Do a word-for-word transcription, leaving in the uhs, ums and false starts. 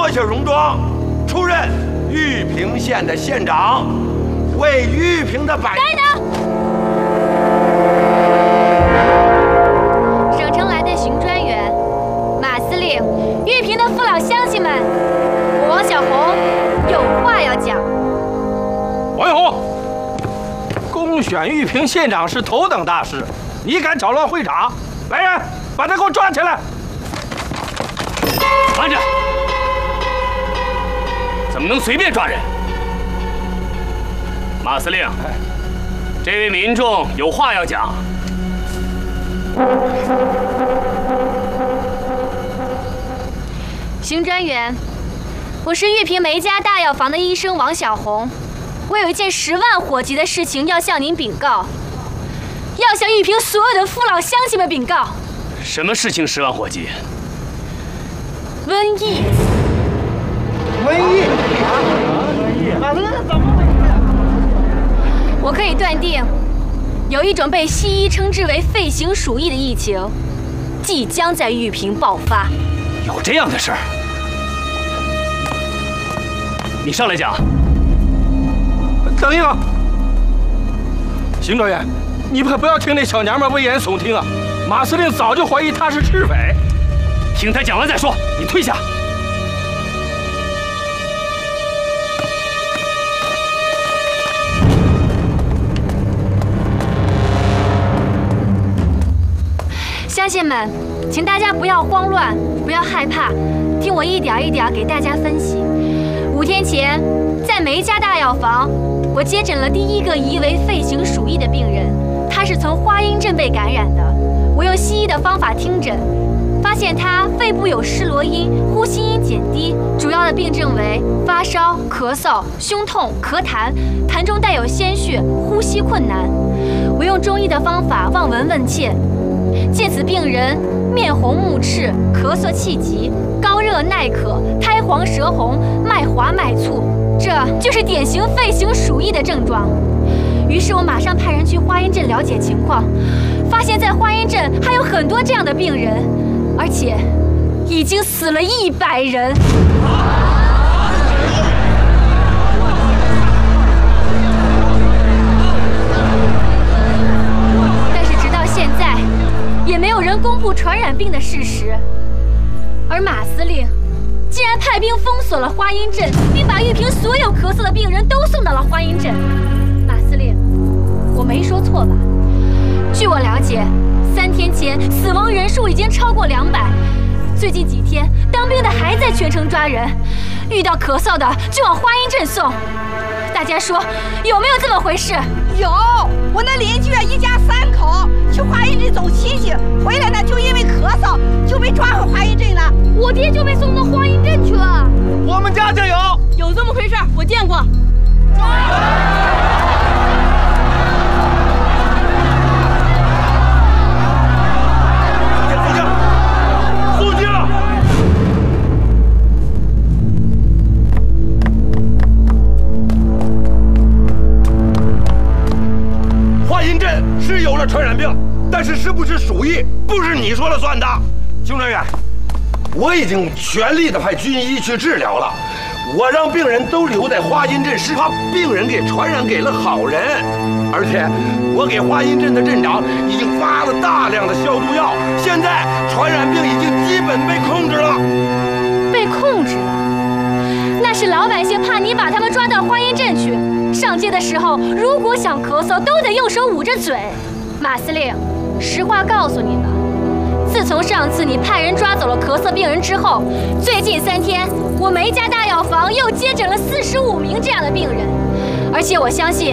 姓荣庄，出任玉屏县的县长，为玉屏的百。 待等。省城来的巡专员，马司令，玉屏的父老乡亲们，我王小红有话要讲。 王小红，公选玉屏县长是头等大事，你敢搅乱会场？来人，把他给我抓起来！ 慢着！怎么能随便抓人？马司令，这位民众有话要讲。 巡专员，我是玉屏梅家大药房的医生王小红，我有一件十万火急的事情要向您禀告，要向玉屏所有的父老乡亲们禀告。 什么事情十万火急？ 瘟疫。 瘟疫？瘟疫？那这怎么回事？ 我可以断定，有一种被西医称之为肺形鼠疫的疫情，即将在玉屏爆发。 有这样的事儿？你上来讲。 等一等，邢专员，你可不要听那小娘们危言耸听啊！马司令早就怀疑他是赤匪。 听他讲完再说，你退下。 乡亲们，请大家不要慌乱，不要害怕，听我一点一点给大家分析。五天前，在梅家大药房，我接诊了第一个疑为肺形鼠疫的病人，他是从花阴症被感染的。我用西医的方法听诊，发现他肺部有湿罗音，呼吸音减低，主要的病症为发烧、咳嗽、胸痛、咳痰，痰中带有鲜血，呼吸困难。我用中医的方法望闻问切，见此病人面红目赤，咳嗽气急，高热耐渴，苔黄舌红，脉滑脉促，这就是典型肺形鼠疫的症状。于是我马上派人去花阴镇了解情况，发现在花阴镇还有很多这样的病人，而且已经死了一百人。但是直到现在，也没有人公布传染病的事实，而马司令竟然派兵封锁了花阴镇，并把玉屏所有咳嗽的病人都送到了花阴镇。马司令，我没说错吧？据我了解，三天前死亡人数已经超过两百，最近几天当兵的还在全城抓人，遇到咳嗽的就往花阴镇送。大家说有没有这么回事？ 有，我那邻居一家三口去花阴镇走亲戚，回来呢就因为咳嗽就被抓回花阴镇了。 我爹就被送到花阴镇去了。 我们家就有， 有这么回事，我见过。 肃静！ 花阴镇是有了传染病，但是是不是鼠疫，不是你说了算的。邢专员，我已经全力的派军医去治疗了，我让病人都留在花阴镇，是怕病人给传染给了好人。而且我给花阴镇的镇长已经发了大量的消毒药，现在传染病已经基本被控制了。 被控制了？那是老百姓怕你把他们抓到花阴镇去，上街的时候如果想咳嗽都得用手捂着嘴。马司令，实话告诉你吧，自从上次你派人抓走了咳嗽病人之后，最近三天我梅家大药房又接诊了四十五名这样的病人，而且我相信